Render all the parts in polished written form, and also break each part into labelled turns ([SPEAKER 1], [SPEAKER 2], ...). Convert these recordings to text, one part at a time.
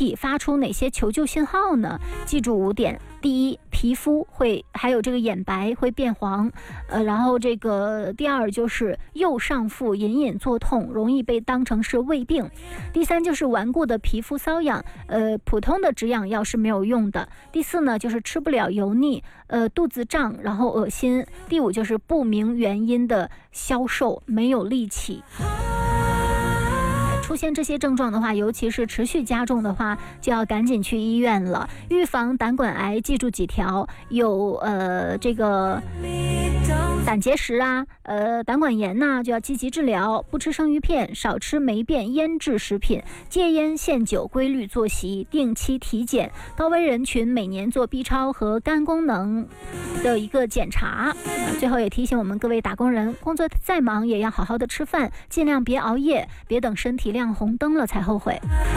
[SPEAKER 1] 体发出哪些求救信号呢？记住5点。第一，皮肤会还有这个眼白会变黄，然后这个第二就是右上腹隐隐作痛，容易被当成是胃病。第三就是顽固的皮肤瘙痒，普通的止痒药是没有用的。第四呢就是吃不了油腻，肚子胀，然后恶心。第5就是不明原因的消瘦，没有力气。出现这些症状的话，尤其是持续加重的话，就要赶紧去医院了。预防胆管癌，记住几条，有这个胆结石啊，胆管炎呐，就要积极治疗。不吃生鱼片，少吃霉变腌制食品，戒烟限酒，规律作息，定期体检。高危人群每年做 B 超和肝功能的一个检查。最后也提醒我们各位打工人，工作再忙也要好好的吃饭，尽量别熬夜，别等身体亮红灯了才后悔。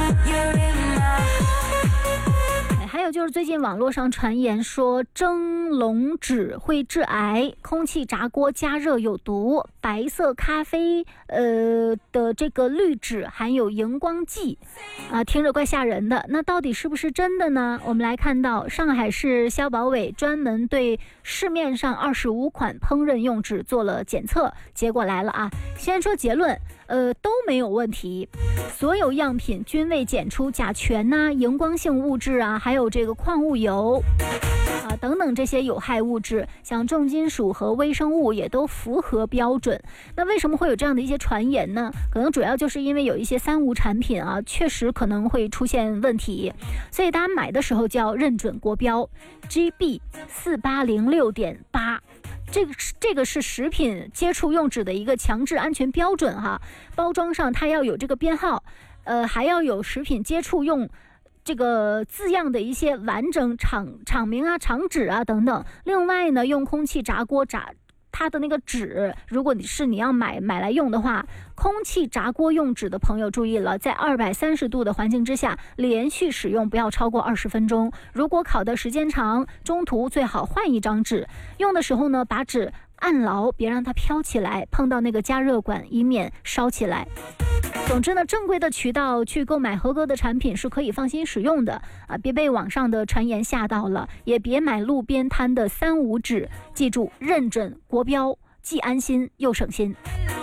[SPEAKER 1] 还有就是最近网络上传言说蒸笼纸会致癌，空气炸锅加热有毒，白色咖啡的这个滤纸含有荧光剂听着怪吓人的。那到底是不是真的呢？我们来看到上海市消保委专门对市面上25款烹饪用纸做了检测，结果来了啊！先说结论，都没有问题，所有样品均未检出甲醛呐、荧光性物质啊，还有这个矿物油等等这些有害物质，像重金属和微生物也都符合标准。那为什么会有这样的一些传言呢？可能主要就是因为有一些三无产品确实可能会出现问题，所以大家买的时候就要认准国标 GB4806.8。这个是食品接触用纸的一个强制安全标准包装上它要有这个编号，还要有食品接触用这个字样的一些完整厂名厂址等等。另外呢，用空气炸锅炸它的那个纸，如果你要买来用的话，空气炸锅用纸的朋友注意了，在230度的环境之下连续使用不要超过20分钟。如果烤的时间长，中途最好换一张纸。用的时候呢，把纸按牢，别让它飘起来，碰到那个加热管，以免烧起来。总之呢，正规的渠道去购买合格的产品是可以放心使用的别被网上的传言吓到了，也别买路边摊的三无纸。记住，认准国标，既安心又省心。